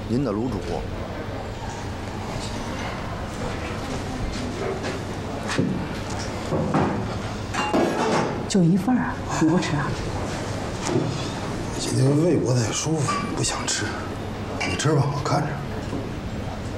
您的卤煮。 就一份啊，你不吃啊？ 今天胃不太舒服，不想吃。你吃吧，我看着。